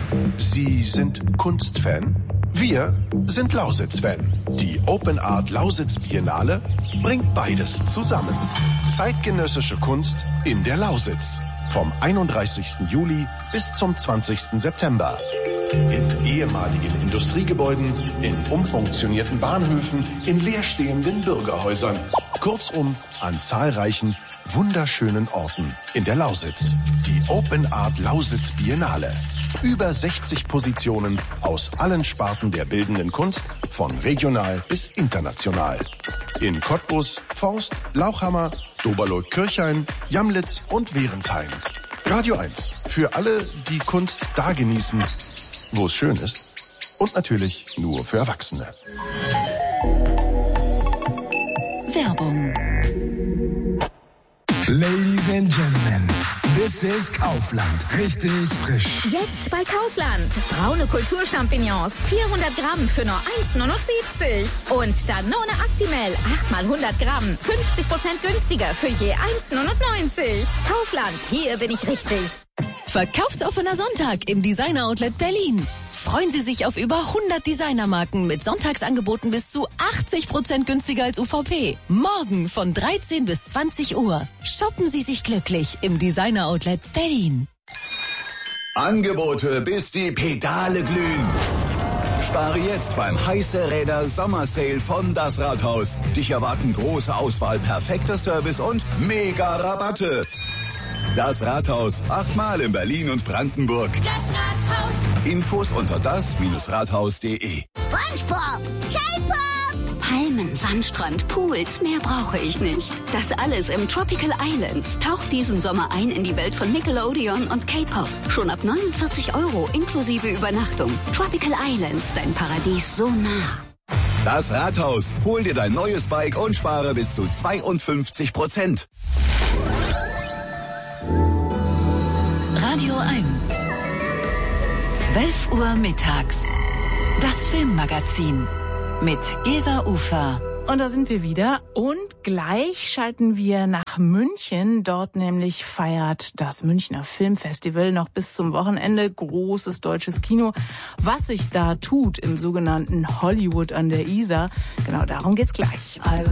Sie sind Kunstfan? Wir sind Lausitz-Fan. Die Open Art Lausitz Biennale bringt beides zusammen. Zeitgenössische Kunst in der Lausitz. Vom 31. Juli bis zum 20. September. In ehemaligen Industriegebäuden, in umfunktionierten Bahnhöfen, in leerstehenden Bürgerhäusern. Kurzum, an zahlreichen, wunderschönen Orten in der Lausitz. Die Open Art Lausitz Biennale. Über 60 Positionen aus allen Sparten der bildenden Kunst, von regional bis international. In Cottbus, Forst, Lauchhammer, Doberloh-Kirchhain, Jamlitz und Wehrensheim. Radio 1. Für alle, die Kunst da genießen, wo es schön ist. Und natürlich nur für Erwachsene. Werbung. Ladies and Gentlemen, this is Kaufland. Richtig frisch. Jetzt bei Kaufland. Braune Kulturchampignons, 400 Gramm für nur 1,79. Und Danone Actimel, 8 mal 100 Gramm, 50% günstiger für je 1,99. Kaufland, hier bin ich richtig. Verkaufsoffener Sonntag im Designer Outlet Berlin. Freuen Sie sich auf über 100 Designermarken mit Sonntagsangeboten bis zu 80% günstiger als UVP. Morgen von 13 bis 20 Uhr. Shoppen Sie sich glücklich im Designer Outlet Berlin. Angebote, bis die Pedale glühen. Spare jetzt beim Heiße Räder Sommersale von Das Rathaus. Dich erwarten große Auswahl, perfekter Service und mega Rabatte. Das Rathaus, 8-mal in Berlin und Brandenburg. Das Rathaus. Infos unter das-rathaus.de. SpongeBob, K-Pop. Palmen, Sandstrand, Pools, mehr brauche ich nicht. Das alles im Tropical Islands. Taucht diesen Sommer ein in die Welt von Nickelodeon und K-Pop. Schon ab 49 € inklusive Übernachtung. Tropical Islands, dein Paradies so nah. Das Rathaus, hol dir dein neues Bike und spare bis zu 52%. Radio 1. 12 Uhr mittags. Das Filmmagazin mit Gesa Ufer. Und da sind wir wieder und gleich schalten wir nach München. Dort nämlich feiert das Münchner Filmfestival noch bis zum Wochenende. Großes deutsches Kino. Was sich da tut im sogenannten Hollywood an der Isar, genau darum geht's gleich.